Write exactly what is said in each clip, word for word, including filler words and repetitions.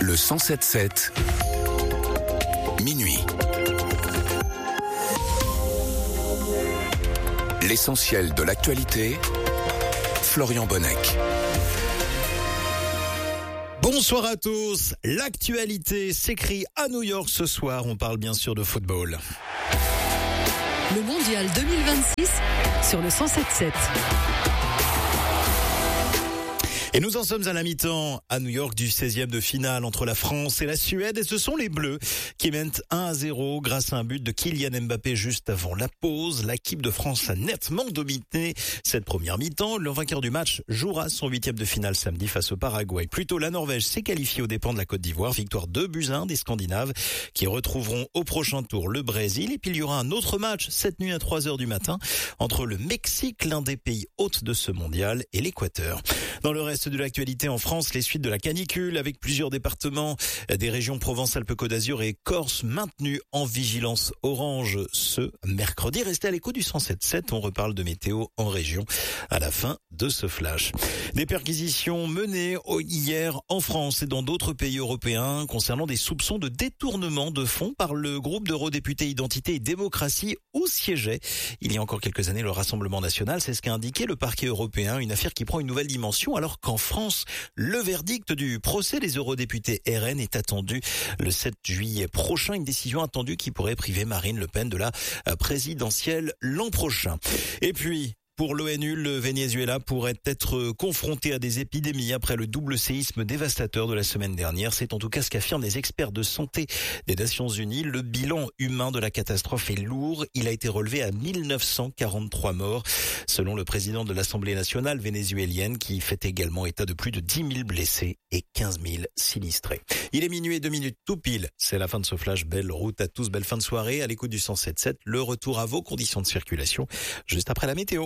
Le cent sept sept, minuit. L'essentiel de l'actualité, Florian Bonnec. Bonsoir à tous. L'actualité s'écrit à New York ce soir. On parle bien sûr de football. Le mondial deux mille vingt-six sur le cent sept sept. Et nous en sommes à la mi-temps à New York du seizième de finale entre la France et la Suède. Et ce sont les Bleus qui mènent un à zéro grâce à un but de Kylian Mbappé juste avant la pause. L'équipe de France a nettement dominé cette première mi-temps. Le vainqueur du match jouera son huitième de finale samedi face au Paraguay. Plus tôt, la Norvège s'est qualifiée aux dépens de la Côte d'Ivoire. Victoire deux buts à un des Scandinaves qui retrouveront au prochain tour le Brésil. Et puis il y aura un autre match cette nuit à trois heures du matin entre le Mexique, l'un des pays hôtes de ce mondial, et l'Équateur. Dans le reste de l'actualité en France, les suites de la canicule avec plusieurs départements des régions Provence-Alpes-Côte d'Azur et Corse maintenus en vigilance orange ce mercredi. Restez à l'écoute du cent sept sept, on reparle de météo en région à la fin de ce flash. Des perquisitions menées hier en France et dans d'autres pays européens concernant des soupçons de détournement de fonds par le groupe d'eurodéputés Identité et Démocratie où siégeait il y a encore quelques années le Rassemblement national. C'est ce qu'a indiqué le parquet européen, une affaire qui prend une nouvelle dimension alors qu'en France, le verdict du procès des eurodéputés R N est attendu le sept juillet prochain. Une décision attendue qui pourrait priver Marine Le Pen de la présidentielle l'an prochain. Et puis, pour l'ONU, le Venezuela pourrait être confronté à des épidémies après le double séisme dévastateur de la semaine dernière. C'est en tout cas ce qu'affirment les experts de santé des Nations Unies. Le bilan humain de la catastrophe est lourd. Il a été relevé à mille neuf cent quarante-trois morts, selon le président de l'Assemblée nationale vénézuélienne, qui fait également état de plus de dix mille blessés et quinze mille sinistrés. Il est minuit et deux minutes tout pile. C'est la fin de ce flash. Belle route à tous, belle fin de soirée. À l'écoute du cent sept sept, le retour à vos conditions de circulation juste après la météo.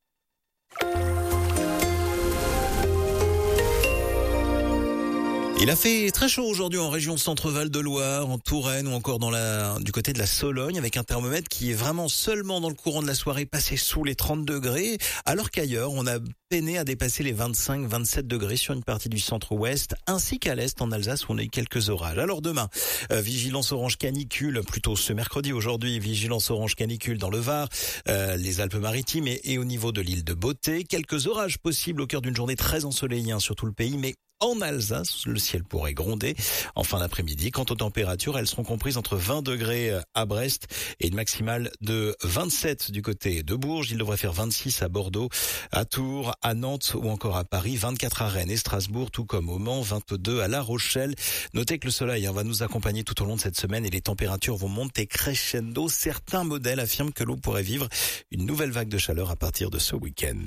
Il a fait très chaud aujourd'hui en région Centre-Val de Loire, en Touraine ou encore dans la, du côté de la Sologne, avec un thermomètre qui est vraiment seulement dans le courant de la soirée passé sous les trente degrés, alors qu'ailleurs on a peiné à dépasser les vingt-cinq vingt-sept degrés sur une partie du centre-ouest, ainsi qu'à l'est en Alsace où on a eu quelques orages. Alors demain, euh, vigilance orange canicule, plutôt ce mercredi aujourd'hui, vigilance orange canicule dans le Var, euh, les Alpes-Maritimes et, et au niveau de l'île de Beauté. Quelques orages possibles au cœur d'une journée très ensoleillée hein, sur tout le pays, mais en Alsace, le ciel pourrait gronder en fin d'après-midi. Quant aux températures, elles seront comprises entre vingt degrés à Brest et une maximale de vingt-sept du côté de Bourges. Il devrait faire vingt-six à Bordeaux, à Tours, à Nantes ou encore à Paris, vingt-quatre à Rennes et Strasbourg, tout comme au Mans, vingt-deux à La Rochelle. Notez que le soleil hein, va nous accompagner tout au long de cette semaine et les températures vont monter crescendo. Certains modèles affirment que l'on pourrait vivre une nouvelle vague de chaleur à partir de ce week-end.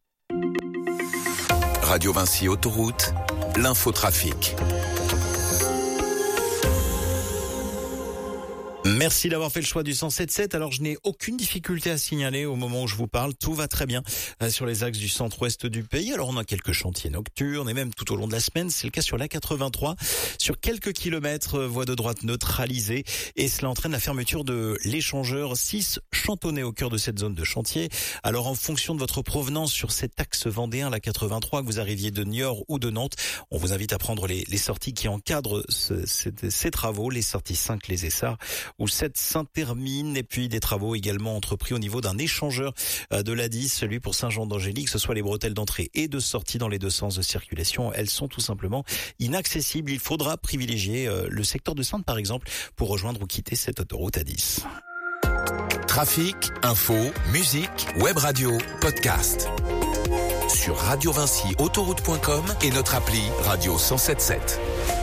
Radio Vinci Autoroute, l'infotrafic. Merci d'avoir fait le choix du cent sept sept. Alors, je n'ai aucune difficulté à signaler au moment où je vous parle. Tout va très bien sur les axes du centre-ouest du pays. Alors, on a quelques chantiers nocturnes et même tout au long de la semaine. C'est le cas sur l'A quatre-vingt-trois. Sur quelques kilomètres, voie de droite neutralisée. Et cela entraîne la fermeture de l'échangeur six Chantonnay au cœur de cette zone de chantier. Alors, en fonction de votre provenance sur cet axe vendéen, l'A quatre-vingt-trois, que vous arriviez de Niort ou de Nantes, on vous invite à prendre les, les sorties qui encadrent ce, ces, ces travaux, les sorties cinq, les Essarts, où sept Saint-Hermine, et puis des travaux également entrepris au niveau d'un échangeur de l'A dix, celui pour Saint-Jean-d'Angély, que ce soit les bretelles d'entrée et de sortie dans les deux sens de circulation, elles sont tout simplement inaccessibles. Il faudra privilégier le secteur de Saintes par exemple pour rejoindre ou quitter cette autoroute A dix. Trafic, info, musique, web radio, podcast. Sur radio vinci autoroute point com et notre appli Radio cent sept sept.